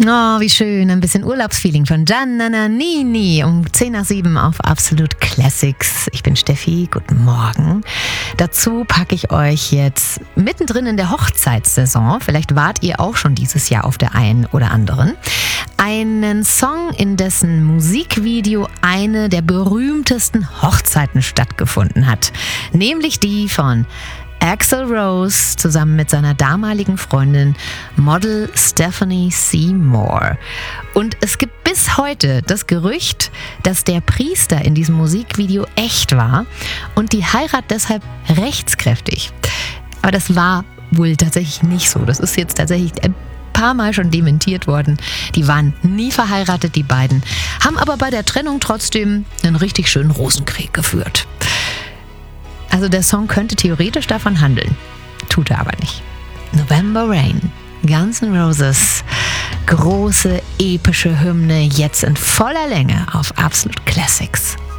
Oh, wie schön. Ein bisschen Urlaubsfeeling von Gianna Nannini um 6:10 auf Absolut Classics. Ich bin Steffi, guten Morgen. Dazu packe ich euch jetzt mittendrin in der Hochzeitssaison, vielleicht wart ihr auch schon dieses Jahr auf der einen oder anderen, einen Song, in dessen Musikvideo eine der berühmtesten Hochzeiten stattgefunden hat. Nämlich die von Axl Rose zusammen mit seiner damaligen Freundin Model Stephanie Seymour. Und es gibt bis heute das Gerücht, dass der Priester in diesem Musikvideo echt war und die Heirat deshalb rechtskräftig. Aber das war wohl tatsächlich nicht so. Das ist jetzt tatsächlich ein paar Mal schon dementiert worden. Die waren nie verheiratet, die beiden, haben aber bei der Trennung trotzdem einen richtig schönen Rosenkrieg geführt. Also der Song könnte theoretisch davon handeln, tut er aber nicht. November Rain, Guns N' Roses, große epische Hymne, jetzt in voller Länge auf Absolut Classics.